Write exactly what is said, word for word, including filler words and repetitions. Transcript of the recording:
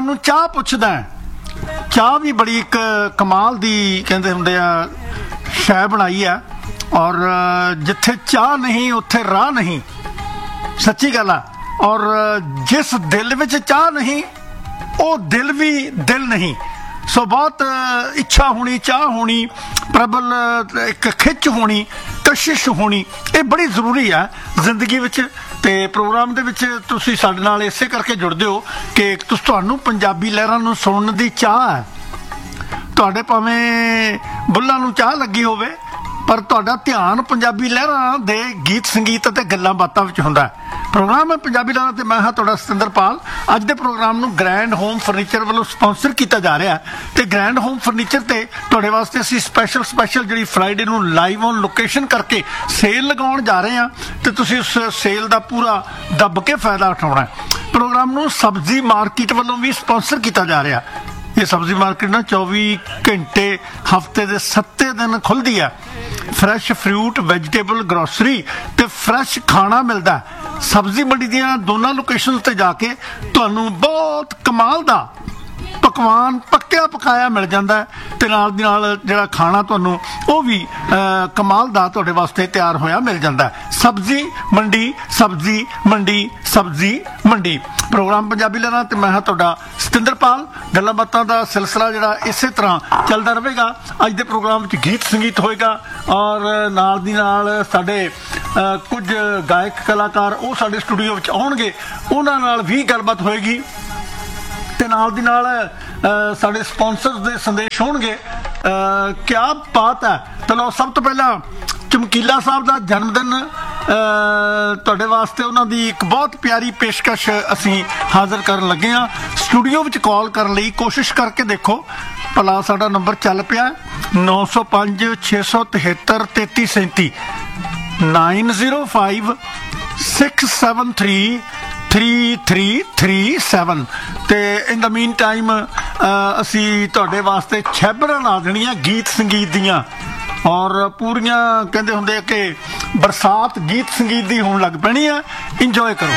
ਤੁਹਾਨੂੰ ਚਾਹ ਪੁੱਛਦਾ। ਚਾਹ ਵੀ ਬੜੀ ਇੱਕ ਕਮਾਲ ਦੀ ਕਹਿੰਦੇ ਹੁੰਦੇ ਆ ਸ਼ੈ ਬਣਾਈ ਆ, ਔਰ ਜਿੱਥੇ ਚਾਹ ਨਹੀਂ ਉੱਥੇ ਰਾਹ ਨਹੀਂ, ਸੱਚੀ ਗੱਲ ਆ। ਔਰ ਜਿਸ ਦਿਲ ਵਿੱਚ ਚਾਹ ਨਹੀਂ ਉਹ ਦਿਲ ਵੀ ਦਿਲ नहीं। सो बहुत इच्छा होनी, चाह होनी, प्रबल एक खिच होनी, कशिश होनी, ये बड़ी जरूरी है जिंदगी विच। ते प्रोग्राम दे विच तुसीं साडे नाल इसे करके जुड़दे हो कि तुस तुहानूं पंजाबी लहरां नूं सुणन दी चाह है। तुहाडे भावें बुल्लां नूं चाह लगी होवे पर तुहाडा ध्यान पंजाबी लहरां दे गीत संगीत ते गल्लां बातां विच हुंदा है। प्रोग्राम है पंजाबी लहरां ते मैं हां तुहाडा सतिंदरपाल। अज दे प्रोग्राम नूं ग्रैंड होम फर्नीचर वालों स्पॉन्सर किया जा रहा है ते ग्रैंड होम फर्नीचर ते तुहाडे वास्ते असीं स्पैशल स्पैशल जिहड़ी फ्राइडे नूं लाइव ऑन लोकेशन करके सेल लगाउण जा रहे हां ते तुसीं उस सेल दा पूरा दब के फायदा उठाउणा है। प्रोग्राम नूं सब्जी मार्केट वालों भी स्पॉन्सर किया जा रहा है। ये सब्जी मार्केट ना चौबी घंटे हफ्ते के सत्ते दिन खुलती है। फ्रैश फ्रूट, वैजीटेबल, ग्रोसरी ते फ्रैश खाना मिलता है। सब्जी मंडी दियां दोनों लोकेशन ते जाके तुहानूं बहुत कमाल दा पकवान पक्या पकाया मिल जाता है ते नाल दी नाल जिहड़ा खाना तुहानूं वो भी कमाल दा तुहाडे वास्ते तैयार होया मिल जाता है। सब्जी मंडी, सब्जी मंडी, सब्जी मंडी। प्रोग्राम पंजाबी लहरां ते मैं हां तुहाडा सतिंदरपाल। गल्लां बातां दा सिलसिला जिहड़ा इसे तरह चलदा रहेगा। अज दे प्रोग्राम विच गीत संगीत होएगा और नाल दी नाल साडे कुछ गायक कलाकार वो साडे स्टूडियो विच आउणगे, उहनां नाल भी गलबात होएगी ते नाल दी नाल साडे स्पॉन्सर्स दे संदेश होणगे। क्या बात है। चलो सब तो पहला चमकीला साहब का जन्मदिन तुहाडे वास्ते उन्हां दी एक बहुत प्यारी पेशकश असीं हाज़र करन लगे हाँ। स्टूडियो विच कॉल करन लई कोशिश करके देखो भला साडा नंबर चल पिया नौ सौ पाँच छे सौ तिहत्तर तेती सैंती nine zero five six seven three three three three seven. ते इन द मीन टाइम असी तुहाडे वास्ते छैबरां ला देणियां गीत संगीत दियां और पूरियां कहंदे हुंदे कि बरसात गीत संगीत दी होण लग पैणी है। इंजॉय करो।